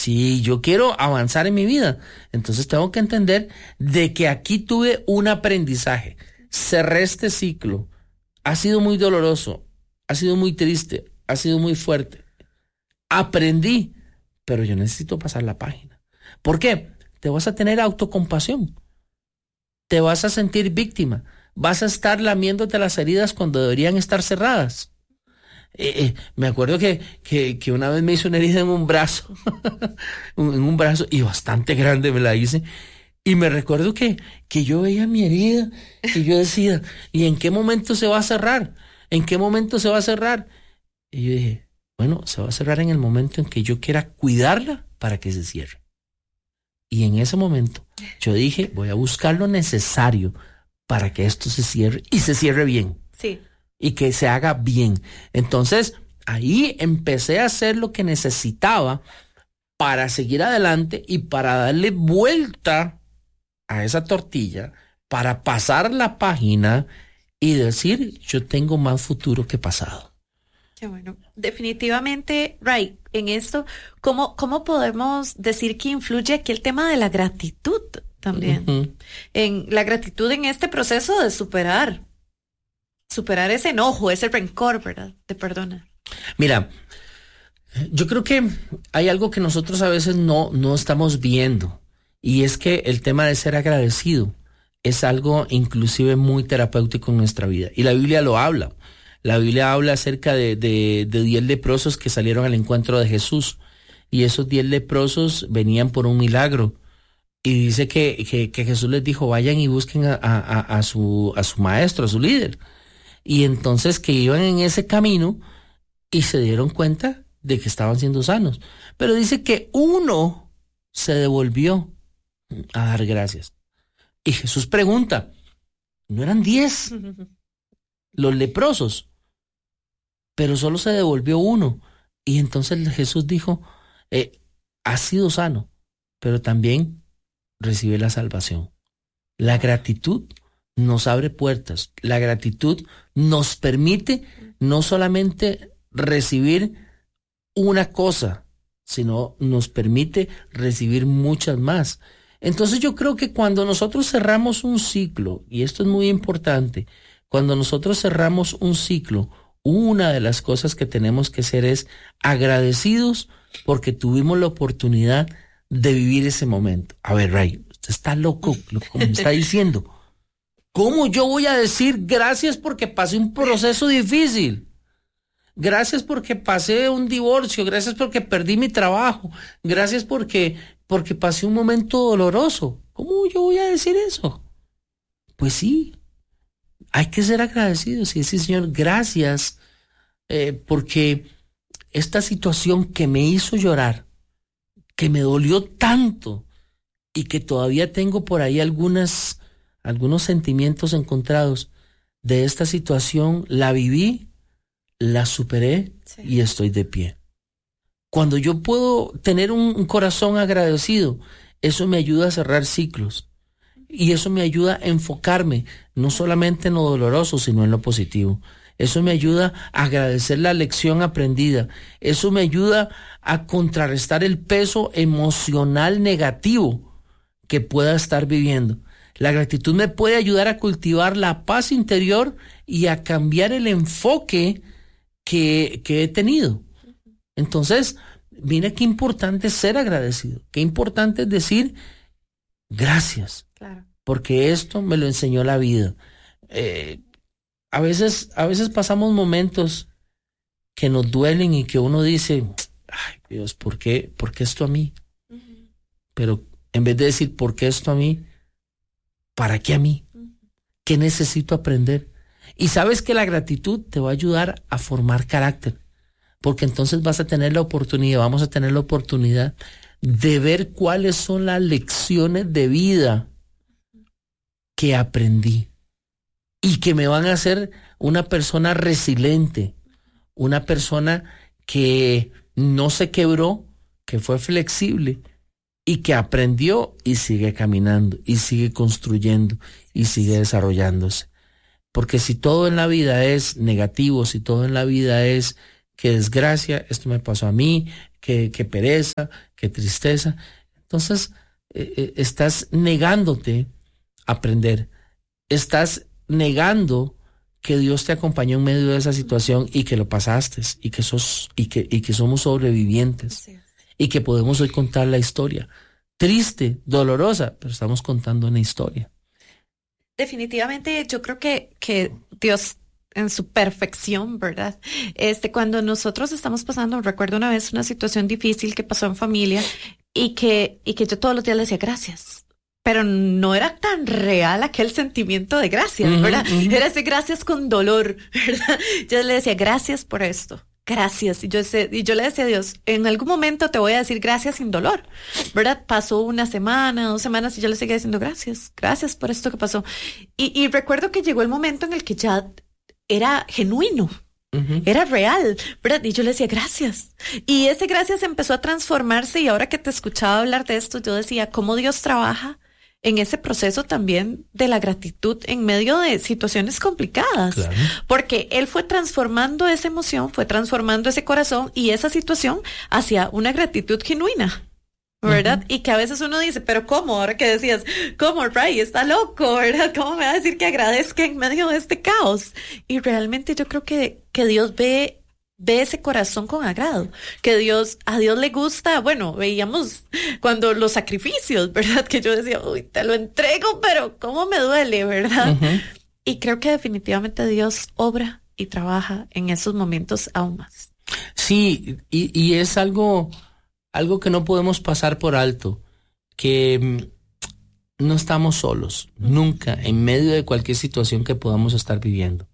Si yo quiero avanzar en mi vida, entonces tengo que entender de que aquí tuve un aprendizaje. Cerré este ciclo. Ha sido muy doloroso, ha sido muy triste, ha sido muy fuerte. Aprendí, pero yo necesito pasar la página. ¿Por qué? Te vas a tener autocompasión. Te vas a sentir víctima. Vas a estar lamiéndote las heridas cuando deberían estar cerradas. Me acuerdo que una vez me hice una herida en un brazo, en un brazo, y bastante grande me la hice. Y me recuerdo que yo veía mi herida y yo decía, ¿y en qué momento se va a cerrar? ¿En qué momento se va a cerrar? Y yo dije, bueno, se va a cerrar en el momento en que yo quiera cuidarla para que se cierre. Y en ese momento yo dije, voy a buscar lo necesario para que esto se cierre y se cierre bien. Sí. Y que se haga bien. Entonces, ahí empecé a hacer lo que necesitaba para seguir adelante y para darle vuelta a esa tortilla, para pasar la página y decir, yo tengo más futuro que pasado. Qué bueno. Definitivamente, Ray, en esto, ¿cómo podemos decir que influye aquí el tema de la gratitud también? Uh-huh. En la gratitud en este proceso de superar ese enojo, ese rencor, ¿verdad? De perdonar. Mira, yo creo que hay algo que nosotros a veces no estamos viendo, y es que el tema de ser agradecido es algo inclusive muy terapéutico en nuestra vida, y la Biblia lo habla. La Biblia habla acerca de 10 leprosos que salieron al encuentro de Jesús, y esos 10 leprosos venían por un milagro, y dice que Jesús les dijo, vayan y busquen a su maestro, a su líder. Y entonces que iban en ese camino y se dieron cuenta de que estaban siendo sanos. Pero dice que uno se devolvió a dar gracias. Y Jesús pregunta, ¿no eran 10 los leprosos? Pero solo se devolvió uno. Y entonces Jesús dijo, has sido sano, pero también recibe la salvación. La gratitud nos abre puertas. La gratitud nos permite no solamente recibir una cosa, sino nos permite recibir muchas más. Entonces yo creo que cuando nosotros cerramos un ciclo, y esto es muy importante, cuando nosotros cerramos un ciclo, una de las cosas que tenemos que ser es agradecidos porque tuvimos la oportunidad de vivir ese momento. A ver, Ray, usted está loco, como me está diciendo. ¿Cómo yo voy a decir gracias porque pasé un proceso difícil? Gracias porque pasé un divorcio, gracias porque perdí mi trabajo, gracias porque pasé un momento doloroso. ¿Cómo yo voy a decir eso? Pues sí, hay que ser agradecidos y decir, Señor, gracias, porque esta situación que me hizo llorar, que me dolió tanto y que todavía tengo por ahí algunos sentimientos encontrados de esta situación, la viví, la superé, sí, y estoy de pie. Cuando yo puedo tener un corazón agradecido, eso me ayuda a cerrar ciclos y eso me ayuda a enfocarme no solamente en lo doloroso, sino en lo positivo. Eso me ayuda a agradecer la lección aprendida. Eso me ayuda a contrarrestar el peso emocional negativo que pueda estar viviendo. La gratitud me puede ayudar a cultivar la paz interior y a cambiar el enfoque que he tenido. Entonces, mira qué importante es ser agradecido, qué importante es decir gracias, claro, porque esto me lo enseñó la vida. A veces pasamos momentos que nos duelen y que uno dice, ay Dios, ¿por qué esto a mí? Uh-huh. Pero en vez de decir, ¿por qué esto a mí? ¿Para qué a mí? ¿Qué necesito aprender? Y sabes que la gratitud te va a ayudar a formar carácter, porque entonces vamos a tener la oportunidad de ver cuáles son las lecciones de vida que aprendí y que me van a hacer una persona resiliente, una persona que no se quebró, que fue flexible y que aprendió y sigue caminando y sigue construyendo y sigue desarrollándose. Porque si todo en la vida es negativo, si todo en la vida es que desgracia, esto me pasó a mí, qué pereza, qué tristeza. Entonces, estás negándote a aprender. Estás negando que Dios te acompañó en medio de esa situación y que lo pasaste y que somos sobrevivientes. Sí. Y que podemos hoy contar la historia. Triste, dolorosa, pero estamos contando una historia. Definitivamente yo creo que Dios en su perfección, ¿verdad? Cuando nosotros estamos pasando, recuerdo una vez una situación difícil que pasó en familia y que yo todos los días le decía gracias, pero no era tan real aquel sentimiento de gracias, ¿verdad? Era ese gracias con dolor, ¿verdad? Yo le decía gracias por esto. Gracias. Y yo le decía a Dios, en algún momento te voy a decir gracias sin dolor, ¿verdad? Pasó una semana, 2 semanas y yo le seguía diciendo gracias por esto que pasó. Y recuerdo que llegó el momento en el que ya era genuino, era real, ¿verdad? Y yo le decía gracias. Y ese gracias empezó a transformarse y ahora que te escuchaba hablar de esto, yo decía cómo Dios trabaja en ese proceso también de la gratitud en medio de situaciones complicadas. Claro. Porque Él fue transformando esa emoción, fue transformando ese corazón y esa situación hacia una gratitud genuina, ¿verdad? Y que a veces uno dice, pero ¿cómo? Ahora que decías, ¿cómo, Ray? Está loco, ¿verdad? ¿Cómo me va a decir que agradezca en medio de este caos? Y realmente yo creo que Dios ve ese corazón con agrado, que a Dios le gusta. Bueno, veíamos cuando los sacrificios, ¿verdad? Que yo decía, uy, te lo entrego, pero cómo me duele, ¿verdad? Y creo que definitivamente Dios obra y trabaja en esos momentos aún más. Sí, y es algo que no podemos pasar por alto, que no estamos solos, nunca, en medio de cualquier situación que podamos estar viviendo.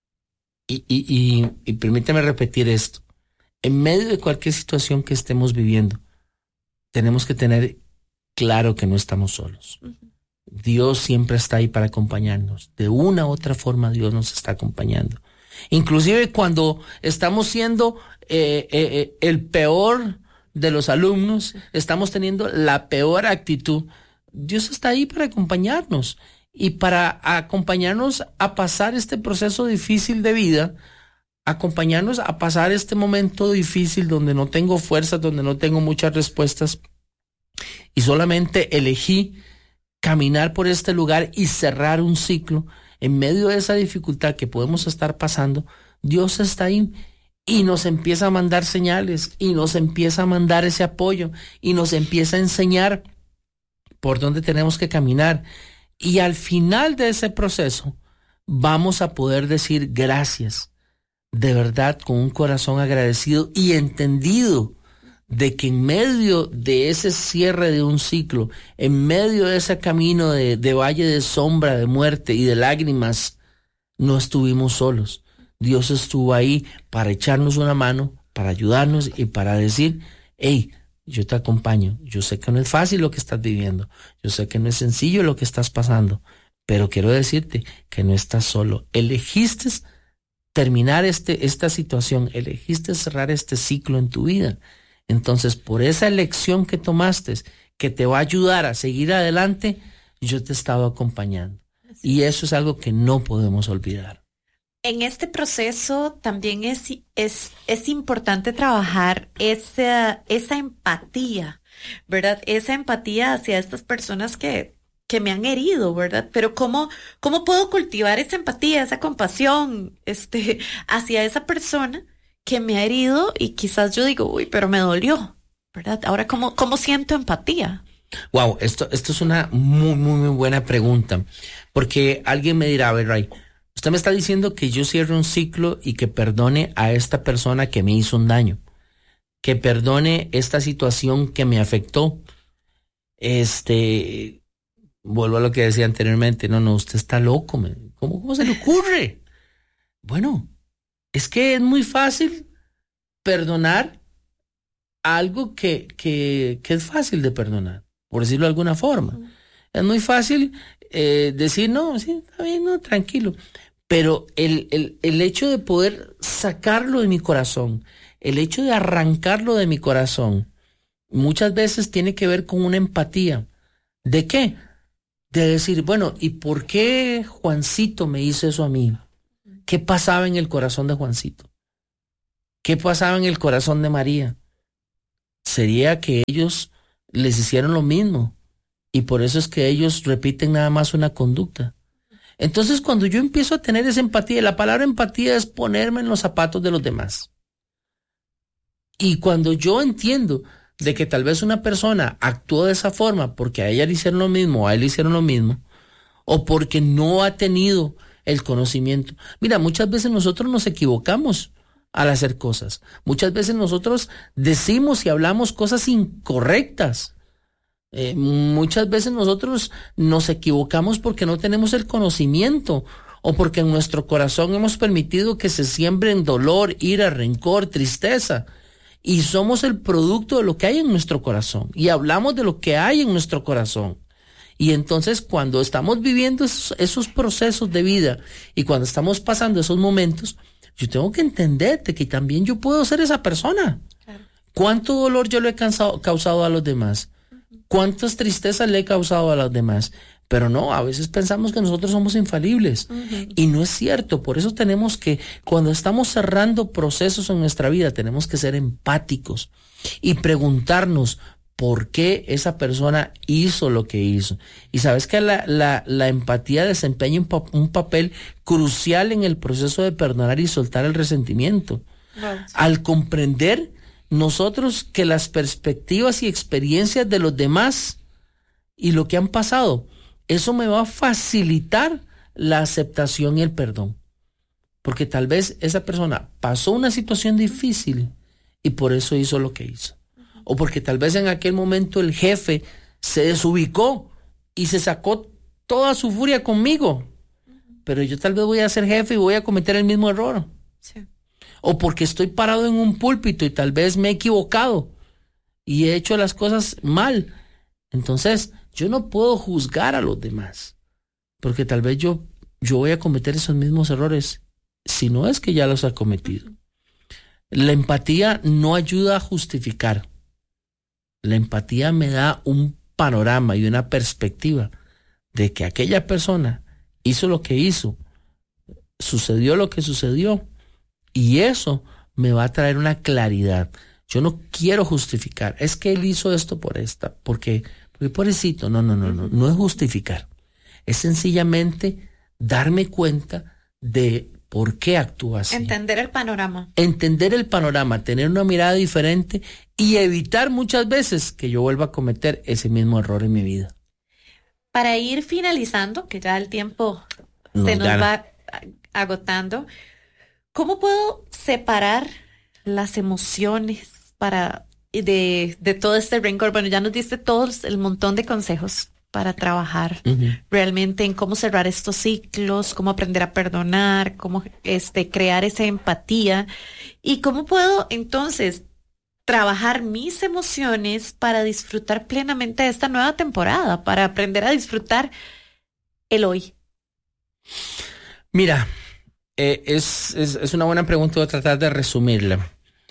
Y permíteme repetir esto. En medio de cualquier situación que estemos viviendo, tenemos que tener claro que no estamos solos. Dios siempre está ahí para acompañarnos. De una u otra forma Dios nos está acompañando. Inclusive cuando estamos siendo el peor de los alumnos, estamos teniendo la peor actitud, Dios está ahí para acompañarnos. Y para acompañarnos a pasar este proceso difícil de vida, acompañarnos a pasar este momento difícil donde no tengo fuerzas, donde no tengo muchas respuestas y solamente elegí caminar por este lugar y cerrar un ciclo en medio de esa dificultad que podemos estar pasando. Dios está ahí y nos empieza a mandar señales y nos empieza a mandar ese apoyo y nos empieza a enseñar por dónde tenemos que caminar. Y al final de ese proceso vamos a poder decir gracias, de verdad, con un corazón agradecido y entendido de que en medio de ese cierre de un ciclo, en medio de ese camino de valle de sombra, de muerte y de lágrimas, no estuvimos solos. Dios estuvo ahí para echarnos una mano, para ayudarnos y para decir, hey, yo te acompaño. Yo sé que no es fácil lo que estás viviendo. Yo sé que no es sencillo lo que estás pasando. Pero quiero decirte que no estás solo. Elegiste terminar esta situación. Elegiste cerrar este ciclo en tu vida. Entonces, por esa elección que tomaste, que te va a ayudar a seguir adelante, yo te he estado acompañando. Y eso es algo que no podemos olvidar. En este proceso también es importante trabajar esa empatía, ¿verdad? Esa empatía hacia estas personas que me han herido, ¿verdad? Pero ¿cómo puedo cultivar esa empatía, esa compasión, hacia esa persona que me ha herido y quizás yo digo, uy, pero me dolió, ¿verdad? Ahora, ¿cómo siento empatía? Wow, esto es una muy, muy, muy buena pregunta, porque alguien me dirá, a ver, Ray, usted me está diciendo que yo cierre un ciclo y que perdone a esta persona que me hizo un daño, que perdone esta situación que me afectó. Vuelvo a lo que decía anteriormente, no, usted está loco, ¿cómo se le ocurre? Bueno, es que es muy fácil perdonar algo que es fácil de perdonar, por decirlo de alguna forma. Es muy fácil decir, no, sí, está bien, no, tranquilo. Pero el hecho de poder sacarlo de mi corazón, el hecho de arrancarlo de mi corazón, muchas veces tiene que ver con una empatía. ¿De qué? De decir, bueno, ¿y por qué Juancito me hizo eso a mí? ¿Qué pasaba en el corazón de Juancito? ¿Qué pasaba en el corazón de María? sería que ellos les hicieron lo mismo y por eso es que ellos repiten nada más una conducta. Entonces, cuando yo empiezo a tener esa empatía, la palabra empatía es ponerme en los zapatos de los demás. Y cuando yo entiendo de que tal vez una persona actuó de esa forma porque a ella le hicieron lo mismo o a él le hicieron lo mismo, o porque no ha tenido el conocimiento. Mira, muchas veces nosotros nos equivocamos al hacer cosas. Muchas veces nosotros decimos y hablamos cosas incorrectas. Muchas veces nosotros nos equivocamos porque no tenemos el conocimiento o porque en nuestro corazón hemos permitido que se siembren dolor, ira, rencor, tristeza. Y somos el producto de lo que hay en nuestro corazón. Y hablamos de lo que hay en nuestro corazón. Y entonces cuando estamos viviendo esos procesos de vida y cuando estamos pasando esos momentos, yo tengo que entender de que también yo puedo ser esa persona. Claro. ¿Cuánto dolor yo le he causado a los demás? ¿Cuántas tristezas le he causado a los demás? Pero no, a veces pensamos que nosotros somos infalibles. Y no es cierto. Por eso tenemos que, cuando estamos cerrando procesos en nuestra vida, tenemos que ser empáticos y preguntarnos por qué esa persona hizo lo que hizo. Y sabes que la empatía desempeña un papel crucial en el proceso de perdonar y soltar el resentimiento. Wow. Al comprender nosotros que las perspectivas y experiencias de los demás y lo que han pasado, eso me va a facilitar la aceptación y el perdón. Porque tal vez esa persona pasó una situación difícil y por eso hizo lo que hizo. O porque tal vez en aquel momento el jefe se desubicó y se sacó toda su furia conmigo. Pero yo tal vez voy a ser jefe y voy a cometer el mismo error. Sí. O porque estoy parado en un púlpito y tal vez me he equivocado y he hecho las cosas mal. Entonces, yo no puedo juzgar a los demás, porque tal vez yo voy a cometer esos mismos errores, si no es que ya los he cometido. La empatía no ayuda a justificar. La empatía me da un panorama y una perspectiva de que aquella persona hizo lo que hizo, sucedió lo que sucedió, y eso me va a traer una claridad. Yo no quiero justificar, es que él hizo esto porque pobrecito, no es justificar. Es sencillamente darme cuenta de por qué actúa así. Entender el panorama. Entender el panorama, tener una mirada diferente y evitar muchas veces que yo vuelva a cometer ese mismo error en mi vida. Para ir finalizando, que ya el tiempo se nos va agotando, ¿cómo puedo separar las emociones de todo este rencor? Bueno, ya nos diste todos el montón de consejos para trabajar realmente en cómo cerrar estos ciclos, cómo aprender a perdonar, cómo crear esa empatía y cómo puedo entonces trabajar mis emociones para disfrutar plenamente de esta nueva temporada, para aprender a disfrutar el hoy. Mira, es una buena pregunta, voy a tratar de resumirla.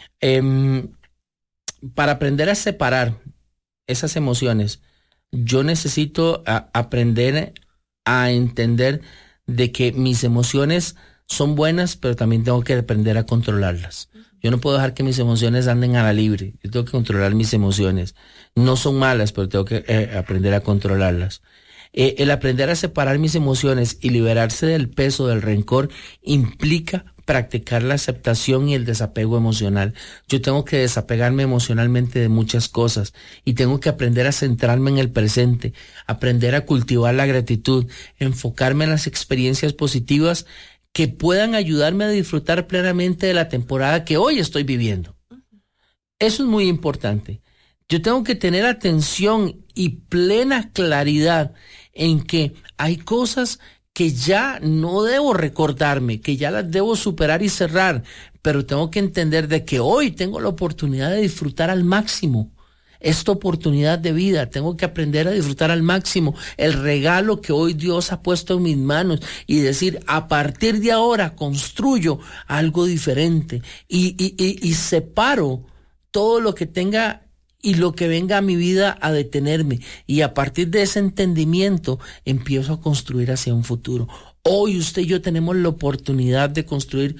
Para aprender a separar esas emociones, yo necesito aprender a entender de que mis emociones son buenas, pero también tengo que aprender a controlarlas. Yo no puedo dejar que mis emociones anden a la libre. Yo tengo que controlar mis emociones. No son malas, pero tengo que aprender a controlarlas. El aprender a separar mis emociones y liberarse del peso del rencor implica practicar la aceptación y el desapego emocional. Yo tengo que desapegarme emocionalmente de muchas cosas y tengo que aprender a centrarme en el presente, aprender a cultivar la gratitud, enfocarme en las experiencias positivas que puedan ayudarme a disfrutar plenamente de la temporada que hoy estoy viviendo. Eso es muy importante. Yo tengo que tener atención y plena claridad en que hay cosas que ya no debo recordarme, que ya las debo superar y cerrar, pero tengo que entender de que hoy tengo la oportunidad de disfrutar al máximo esta oportunidad de vida. Tengo que aprender a disfrutar al máximo el regalo que hoy Dios ha puesto en mis manos y decir, a partir de ahora construyo algo diferente y separo todo lo que tenga y lo que venga a mi vida a detenerme. Y a partir de ese entendimiento empiezo a construir hacia un futuro. Hoy usted y yo tenemos la oportunidad de construir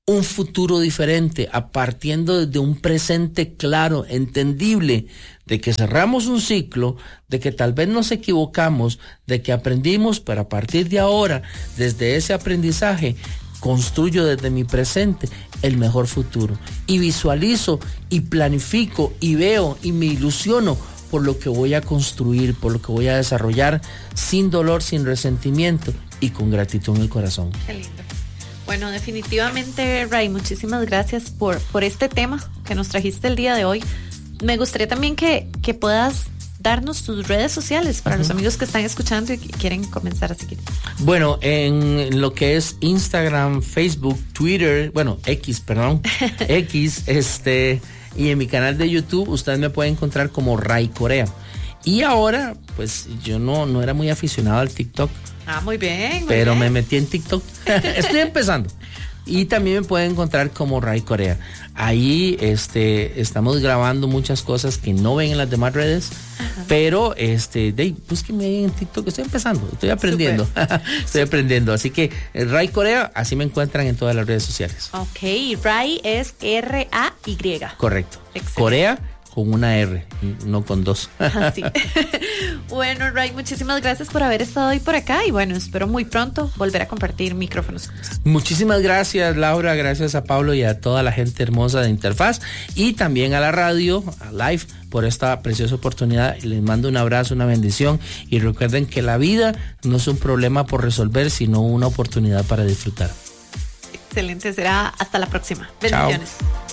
un futuro diferente, partiendo desde un presente claro, entendible, de que cerramos un ciclo, de que tal vez nos equivocamos, de que aprendimos, pero a partir de ahora, desde ese aprendizaje, construyo desde mi presente el mejor futuro. Y visualizo, y planifico, y veo, y me ilusiono por lo que voy a construir, por lo que voy a desarrollar, sin dolor, sin resentimiento y con gratitud en el corazón. Qué lindo. Bueno, definitivamente, Ray, muchísimas gracias por este tema que nos trajiste el día de hoy. Me gustaría también que puedas darnos tus redes sociales para los amigos que están escuchando y que quieren comenzar a seguir. Bueno, en lo que es Instagram, Facebook, Twitter, X, y en mi canal de YouTube, ustedes me pueden encontrar como Ray Corea. Y ahora, pues yo no era muy aficionado al TikTok. Muy bien. Pero me metí en TikTok. Estoy empezando. Y también me pueden encontrar como Ray Corea. Ahí estamos grabando muchas cosas que no ven en las demás redes. Ajá. Pero búsquenme ahí en TikTok. Estoy empezando, estoy aprendiendo. Estoy aprendiendo. Así que Ray Corea, así me encuentran en todas las redes sociales. Ok, Ray es R-A-Y. Correcto. Excelente. Corea con una R, no con dos. Sí. Bueno, Ray, muchísimas gracias por haber estado hoy por acá y bueno, espero muy pronto volver a compartir micrófonos. Muchísimas gracias, Laura, gracias a Pablo y a toda la gente hermosa de Interfaz y también a la radio, a Live, por esta preciosa oportunidad. Les mando un abrazo, una bendición y recuerden que la vida no es un problema por resolver, sino una oportunidad para disfrutar. Excelente, será hasta la próxima. Bendiciones. Chao.